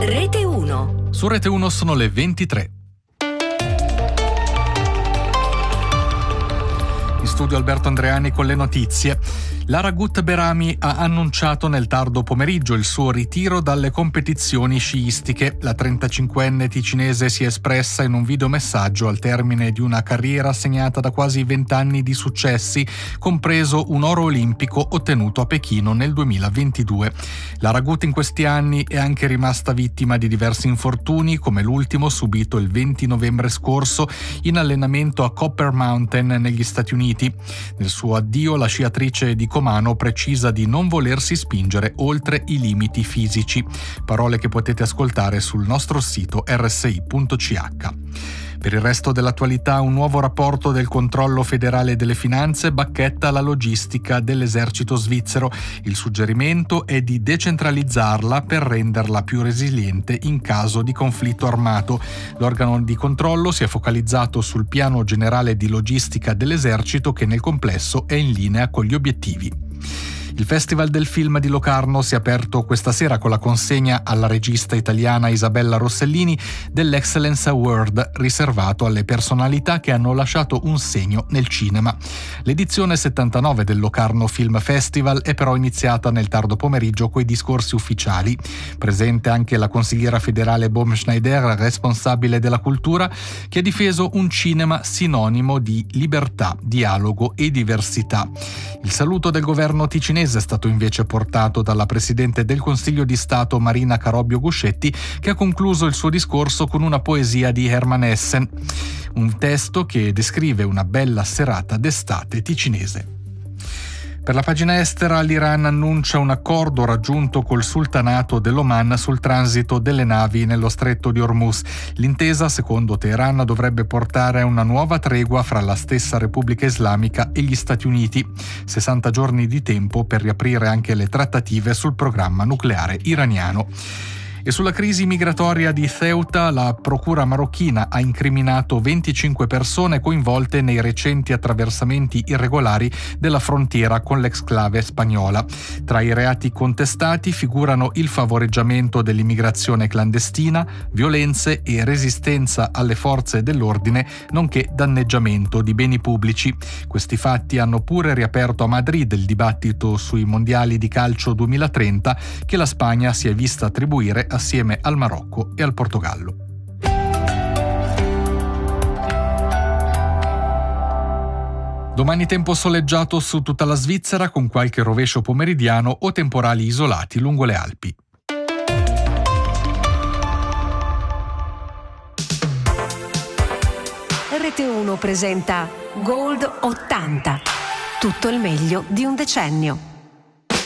Rete 1. Su Rete 1 sono le 23. In studio Alberto Andreani con le notizie. Lara Gut Berami ha annunciato nel tardo pomeriggio il suo ritiro dalle competizioni sciistiche. La 35enne ticinese si è espressa in un videomessaggio al termine di una carriera segnata da quasi 20 anni di successi, compreso un oro olimpico ottenuto a Pechino nel 2022. Lara Gut in questi anni è anche rimasta vittima di diversi infortuni, come l'ultimo subito il 20 novembre scorso in allenamento a Copper Mountain negli Stati Uniti. Nel suo addio la sciatrice di Comano precisa di non volersi spingere oltre i limiti fisici. Parole che potete ascoltare sul nostro sito rsi.ch. Per il resto dell'attualità, un nuovo rapporto del Controllo Federale delle Finanze bacchetta la logistica dell'esercito svizzero. Il suggerimento è di decentralizzarla per renderla più resiliente in caso di conflitto armato. L'organo di controllo si è focalizzato sul piano generale di logistica dell'esercito, che nel complesso è in linea con gli obiettivi. Il Festival del Film di Locarno si è aperto questa sera con la consegna alla regista italiana Isabella Rossellini dell'Excellence Award, riservato alle personalità che hanno lasciato un segno nel cinema. L'edizione 79 del Locarno Film Festival è però iniziata nel tardo pomeriggio coi discorsi ufficiali. Presente anche la consigliera federale Bohm Schneider, responsabile della cultura, che ha difeso un cinema sinonimo di libertà, dialogo e diversità. Il saluto del governo ticinese è stato invece portato dalla Presidente del Consiglio di Stato Marina Carobbio Guscetti, che ha concluso il suo discorso con una poesia di Hermann Essen, un testo che descrive una bella serata d'estate ticinese. Per la pagina estera, l'Iran annuncia un accordo raggiunto col Sultanato dell'Oman sul transito delle navi nello stretto di Hormuz. L'intesa, secondo Teheran, dovrebbe portare a una nuova tregua fra la stessa Repubblica Islamica e gli Stati Uniti. 60 giorni di tempo per riaprire anche le trattative sul programma nucleare iraniano. E sulla crisi migratoria di Ceuta, la procura marocchina ha incriminato 25 persone coinvolte nei recenti attraversamenti irregolari della frontiera con l'exclave spagnola. Tra i reati contestati figurano il favoreggiamento dell'immigrazione clandestina, violenze e resistenza alle forze dell'ordine, nonché danneggiamento di beni pubblici. Questi fatti hanno pure riaperto a Madrid il dibattito sui mondiali di calcio 2030 che la Spagna si è vista attribuire assieme al Marocco e al Portogallo. Domani tempo soleggiato su tutta la Svizzera, con qualche rovescio pomeridiano o temporali isolati lungo le Alpi. Rete 1 presenta Gold 80. Tutto il meglio di un decennio.